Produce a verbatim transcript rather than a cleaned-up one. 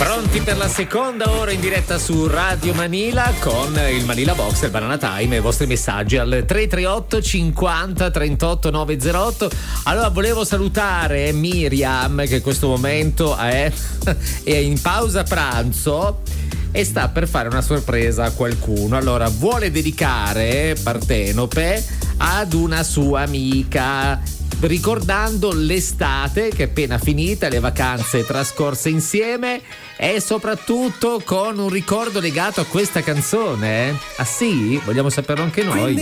Pronti per la seconda ora in diretta su Radio Manila con il Manila Box e il Banana Time e i vostri messaggi al tre tre otto cinquanta trentotto novecentootto. Allora volevo salutare Miriam che in questo momento è, è in pausa pranzo e sta per fare una sorpresa a qualcuno. Allora vuole dedicare Partenope ad una sua amica, ricordando l'estate che è appena finita, le vacanze trascorse insieme e soprattutto con un ricordo legato a questa canzone. Ah sì? Vogliamo saperlo anche noi.